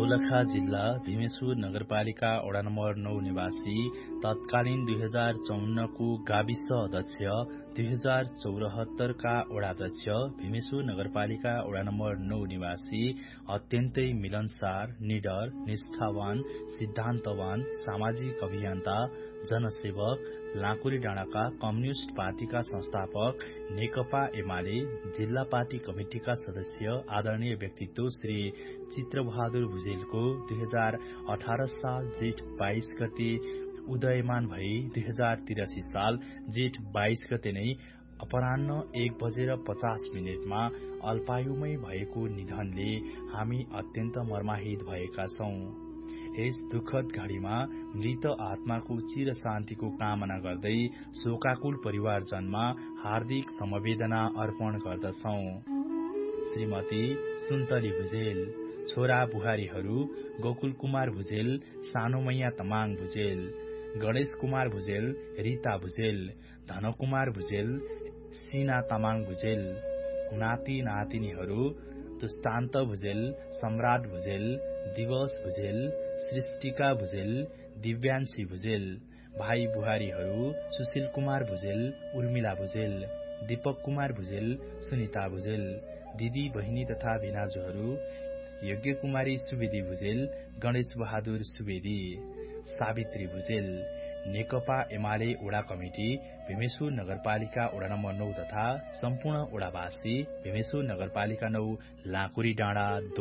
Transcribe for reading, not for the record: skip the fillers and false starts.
दोलखा जिल्ला भीमेश्वर नगरपालिका वडा नम्बर 9 निवासी तत्कालीन 2054 को गाविस अध्यक्ष 2074 का वडाध्यक्ष भीमेश्वर नगरपालिका वडा नम्बर 9 निवासी अत्यन्तै मिलनसार, निडर, निष्ठावान, सिद्धान्तवान, सामाजिक अभियन्ता, जनसेवक, लाँकुरी डाँडाका कम्युनिष्ट पार्टीका संस्थापक, नेकपा एमाले जिल्ला पार्टी कमिटिका सदस्य आदरणीय व्यक्तित्व श्री चित्रबहादुर भुजेलको 2018 साल जेठ 22 गते उदयमान भई 2083 साल जेठ 22 गते नै अपराह्न 1:50 मा अल्पायुमै भएको निधनले हामी अत्यन्त मर्माहित भएका छौं। यस दुःखद घड़ीमा मृत आत्माको चिर शान्तिको कामना गर्दै शोकाकुल परिवारजनमा हार्दिक समवेदना अर्पण गर्दछौं। श्रीमती सुन्तली भुजेल, छोरा बुहारीहरू गोकुल कुमार भुजेल, सानोमैया तमाङ भुजेल, गणेश कुमार भुजेल, रीता भुजेल, धनकुमार भुजेल, सीना तामाङ भुजेल, नाति नातिनीहरू दुष्टान्त भुजेल, सम्राट भुजेल, दिवस भुजेल, सृष्टिका भुजेल, दिव्यान्शी भुजेल, भाइ बुहारीहरू सुशील कुमार भुजेल, उर्मिला भुजेल, दीपक कुमार भुजेल, सुनिता भुजेल, दिदी बहिनी तथा भिनाजुहरू यज्ञ कुमारी सुवेदी भुजेल, गणेश बहादुर सुवेदी, सावित्री भुजेल, नेकपा एमाले वडा कमिटी भीमेश्वर नगरपालिका वडा नम्बर 9 तथा सम्पूर्ण वडावासी भीमेश्वर नगरपालिका 9 लाँकुरी डाँडा